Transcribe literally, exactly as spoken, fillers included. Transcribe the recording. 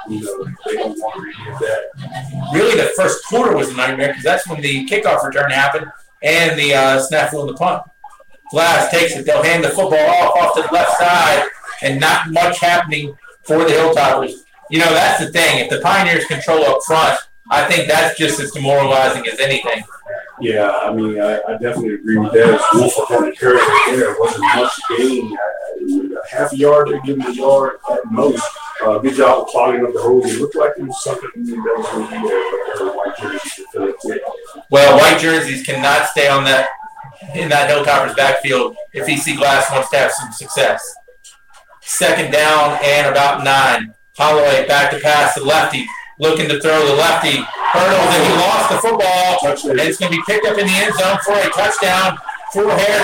you know, they don't want to relive that. Really, the first quarter was a nightmare because that's when the kickoff return happened and the uh, snafu in the punt. Glass takes it. They'll hand the football off off to the left side, and not much happening for the Hilltoppers. You know, that's the thing. If the Pioneers control up front, I think that's just as demoralizing as anything. Yeah, I mean, I, I definitely agree with that. It's Wolf up on the curve right there. It wasn't much gain. Uh, half a yard, they're giving a yard at most. Uh, good job of clogging up the holes. It looked like it was something that was going to be there, but there were white jerseys to fill it with. Well, white jerseys cannot stay on that in that Hilltoppers backfield if E C Glass wants to have some success. Second down and about nine. Holloway back to pass the lefty. Looking to throw the lefty. Hurdles, and he lost the football. And it's going to be picked up in the end zone for a touchdown for Heritage.